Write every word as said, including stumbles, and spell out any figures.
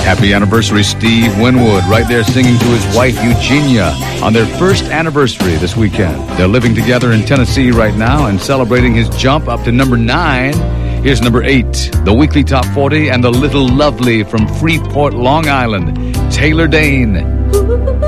Happy anniversary, Steve Winwood, right there singing to his wife, Eugenia, on their first anniversary this weekend. They're living together in Tennessee right now and celebrating his jump up to number nine. Here's number eight, the weekly top forty, and the little lovely from Freeport, Long Island, Taylor Dane. Ooh.